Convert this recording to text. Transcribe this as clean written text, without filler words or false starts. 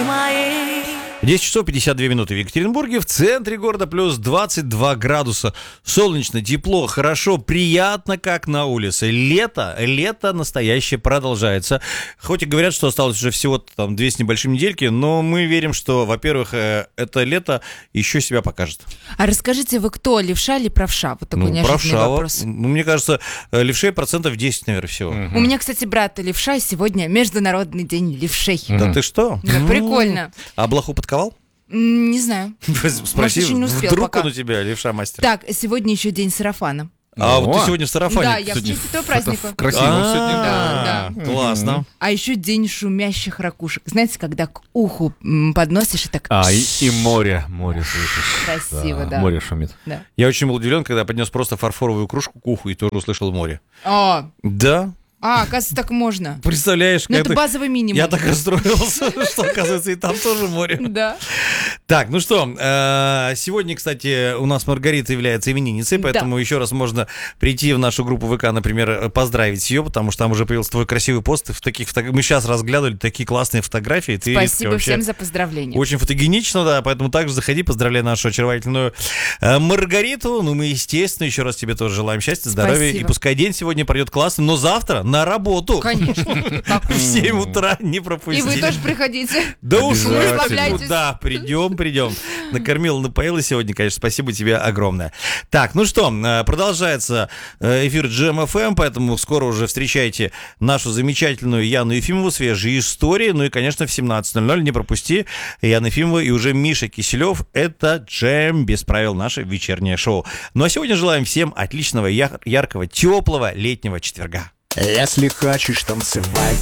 мои. 10 часов 52 минуты в Екатеринбурге, в центре города плюс 22 градуса. Солнечно, тепло, хорошо, приятно, как на улице. Лето настоящее продолжается. Хоть и говорят, что осталось уже всего там 2 с небольшим недельки, но мы верим, что, во-первых, это лето еще себя покажет. А расскажите, вы кто, левша или правша? Вот такой неожиданный правша, вопрос. Мне кажется, левшей 10%, наверное, всего. У меня, кстати, брат левша, и сегодня Международный день левшей. Да ты что? Да, прикольно. А блоху подковал? Не знаю. Спроси, еще не успел вдруг пока. он у тебя левша-мастер. Так, сегодня еще день сарафана. А вот ты сегодня в сарафане. Да, я в честь этого праздника. Красиво сегодня. Да. Классно. А еще день шумящих ракушек. Знаете, когда к уху подносишь и так... И море слышишь. Красиво, да. Море шумит. Да. Я очень был удивлен, когда поднес просто фарфоровую кружку к уху и тоже услышал море. Да? Оказывается, так можно. Представляешь, Ну, это базовый минимум. я так расстроился, что, оказывается, и там тоже море. Да. Так, ну что, сегодня, кстати, у нас Маргарита является именинницей, поэтому еще раз можно прийти в нашу группу ВК, например, поздравить ее, потому что там уже появился твой красивый пост. Мы сейчас разглядывали такие классные фотографии. Ты, Спасибо Ритка, всем за поздравления. очень фотогенично, да, поэтому также заходи, поздравляй нашу очаровательную Маргариту. Ну, мы, естественно, еще раз тебе тоже желаем счастья, здоровья. Спасибо. И пускай день сегодня пройдет классно, но завтра на работу. Конечно. В 7 утра не пропусти. И вы тоже приходите. Да уж мы Расслабляйтесь. да, придем. Накормила, напоила сегодня, конечно, спасибо тебе огромное. Так, ну что, продолжается эфир Jam FM, поэтому скоро уже встречайте нашу замечательную Яну Ефимову, свежие истории. Ну и, конечно, в 17:00 не пропусти Яну Ефимову и уже Миша Киселев. Это Jam без правил, наше вечернее шоу. Ну а сегодня желаем всем отличного, яркого, теплого летнего четверга. Если хочешь танцевать,